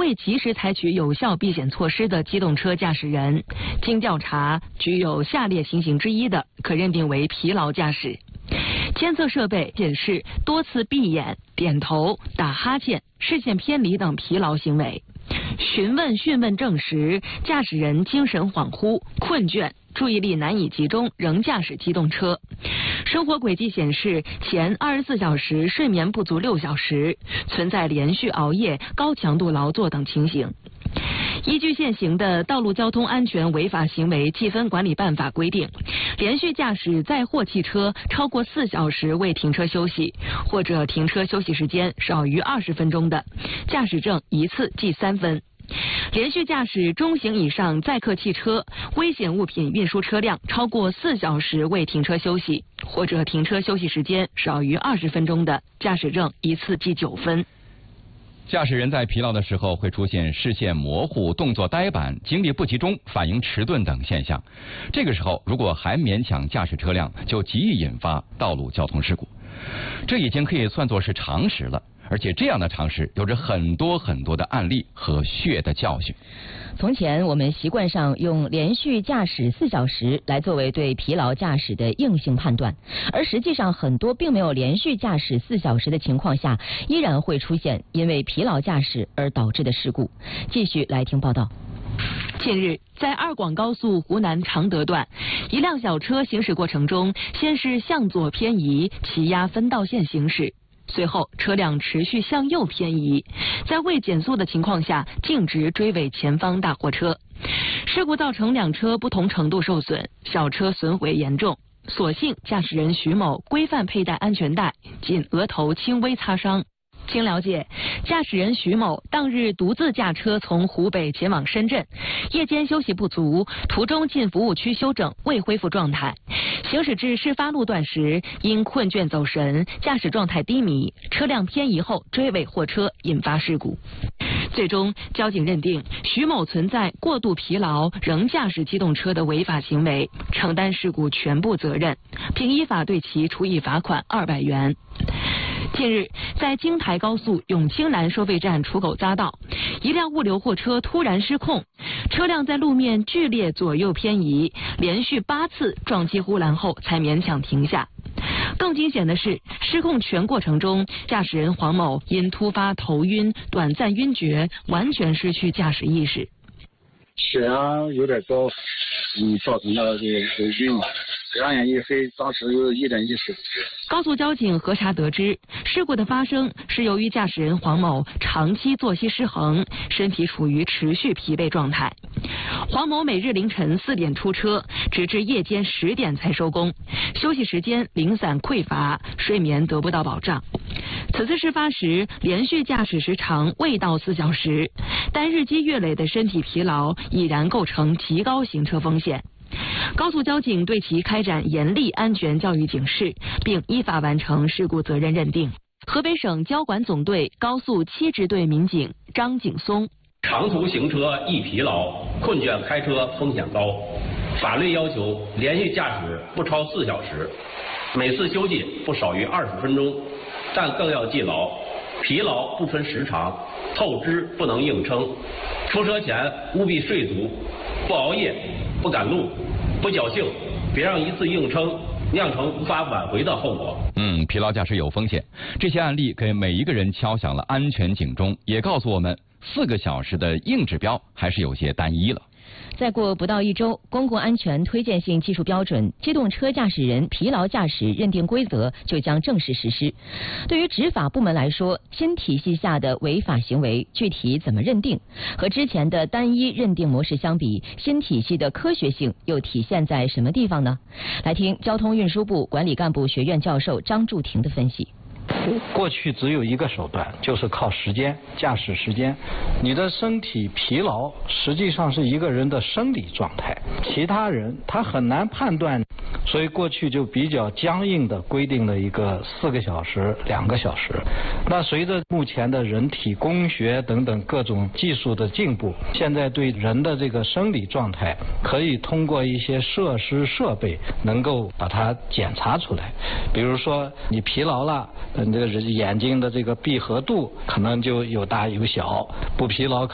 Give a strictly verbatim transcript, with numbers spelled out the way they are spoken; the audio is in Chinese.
未及时采取有效避险措施的机动车驾驶人，经调查具有下列情形之一的，可认定为疲劳驾驶。监测设备显示多次闭眼、点头、打哈欠、视线偏离等疲劳行为。询问讯问证实，驾驶人精神恍惚、困倦，注意力难以集中，仍驾驶机动车。生活轨迹显示，前二十四小时睡眠不足六小时，存在连续熬夜、高强度劳作等情形。依据现行的《道路交通安全违法行为记分管理办法》规定，连续驾驶载货汽车超过四小时未停车休息，或者停车休息时间少于二十分钟的，驾驶证一次记三分。连续驾驶中型以上载客汽车、危险物品运输车辆超过四小时未停车休息，或者停车休息时间少于二十分钟的，驾驶证一次记九分。 驾驶人在疲劳的时候会出现视线模糊、动作呆板、精力不集中、反应迟钝等现象。这个时候如果还勉强驾驶车辆，就极易引发道路交通事故。这已经可以算作是常识了，而且这样的常识有着很多很多的案例和血的教训。 从前我们习惯上用连续驾驶四小时来作为对疲劳驾驶的硬性判断，而实际上很多并没有连续驾驶四小时的情况下，依然会出现因为疲劳驾驶而导致的事故。继续来听报道。 近日，在二广高速湖南常德段，一辆小车行驶过程中，先是向左偏移，骑压分道线行驶。随后车辆持续向右偏移，在未减速的情况下径直追尾前方大货车，事故造成两车不同程度受损，小车损毁严重。所幸驾驶人徐某规范佩戴安全带，仅额头轻微擦伤。经了解，驾驶人徐某当日独自驾车从湖北前往深圳，夜间休息不足，途中进服务区休整，未恢复状态。行驶至事发路段时，因困倦走神，驾驶状态低迷，车辆偏移后追尾货车，引发事故。最终，交警认定徐某存在过度疲劳仍驾驶机动车的违法行为，承担事故全部责任，并依法对其处以罚款二百元。近日，在京台高速永清南收费站出口匝道，一辆物流货车突然失控，车辆在路面剧烈左右偏移，连续八次撞击护栏后才勉强停下。更惊险的是，失控全过程中，驾驶人黄某因突发头晕、短暂晕厥，完全失去驾驶意识。 血压有点高，嗯，造成了这个晕了。两眼一黑，当时有一点意识不清。 高速交警核查得知，事故的发生是由于驾驶人黄某长期作息失衡，身体处于持续疲惫状态。黄某每日凌晨四点出车，直至夜间十点才收工，休息时间零散匮乏，睡眠得不到保障。此次事发时，连续驾驶时长未到四小时，但日积月累的身体疲劳已然构成极高行车风险。高速交警对其开展严厉安全教育警示，并依法完成事故责任认定。河北省交管总队高速七支队民警张景松： 长途行车易疲劳，困倦开车风险高。法律要求连续驾驶不超四小时，每次休息不少于二十分钟，但更要记牢，疲劳不分时长，透支不能硬撑。出车前务必睡足，不熬夜，不赶路，不侥幸，别让一次硬撑酿成无法挽回的后果。 嗯，疲劳驾驶有风险。这些案例给每一个人敲响了安全警钟，也告诉我们，四个小时的硬指标还是有些单一了。 再过不到一周，公共安全推荐性技术标准《机动车驾驶人疲劳驾驶认定规则》就将正式实施。对于执法部门来说，新体系下的违法行为具体怎么认定？和之前的单一认定模式相比，新体系的科学性又体现在什么地方呢？来听交通运输部管理干部学院教授张柱廷的分析。 过去只有一个手段，就是靠时间，驾驶时间。你的身体疲劳实际上是一个人的生理状态，其他人他很难判断，所以过去就比较僵硬的规定了一个四个小时、两个小时。那随着目前的人体工学等等各种技术的进步，现在对人的这个生理状态可以通过一些设施设备能够把它检查出来。比如说你疲劳了，你这个眼睛的这个闭合度可能就有大有小，不疲劳